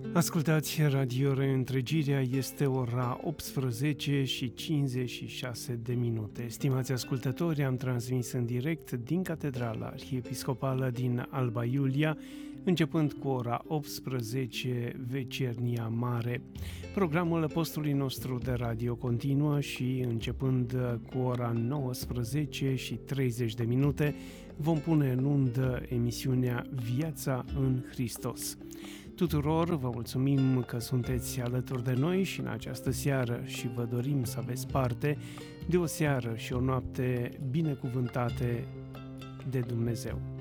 Ascultați Radio Reîntregirea, este ora 18 și 56 de minute. Stimați ascultători, am transmis în direct din Catedrala Arhiepiscopală din Alba Iulia, începând cu ora 18, Vecernia Mare. Programul postului nostru de radio continuă și, începând cu ora 19 și 30 de minute, vom pune în undă emisiunea Viața în Hristos. Tuturor vă mulțumim că sunteți alături de noi și în această seară și vă dorim să aveți parte de o seară și o noapte binecuvântate de Dumnezeu.